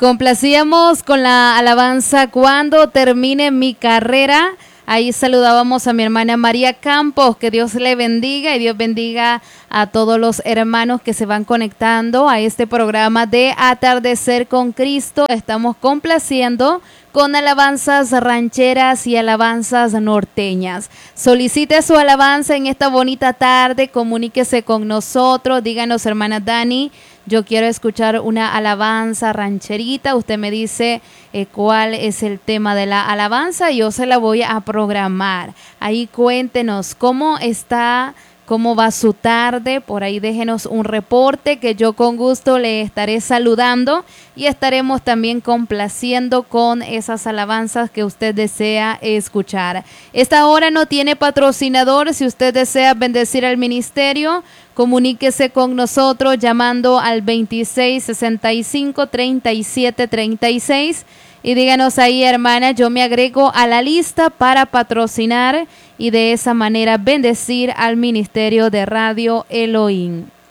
Complacíamos con la alabanza Cuando termine mi carrera. Ahí saludábamos a mi hermana María Campos, que Dios le bendiga y Dios bendiga a todos los hermanos que se van conectando a este programa de Atardecer con Cristo. Estamos complaciendo con alabanzas rancheras y alabanzas norteñas. Solicite su alabanza en esta bonita tarde, comuníquese con nosotros, díganos, hermana Dani, yo quiero escuchar una alabanza rancherita. Usted me dice cuál es el tema de la alabanza y yo se la voy a programar. Ahí cuéntenos cómo está, cómo va su tarde. Por ahí déjenos un reporte que yo con gusto le estaré saludando y estaremos también complaciendo con esas alabanzas que usted desea escuchar. Esta hora no tiene patrocinador. Si usted desea bendecir al ministerio, comuníquese con nosotros llamando al 2665-3736 y díganos ahí, hermana, yo me agrego a la lista para patrocinar y de esa manera bendecir al ministerio de Radio Elohim.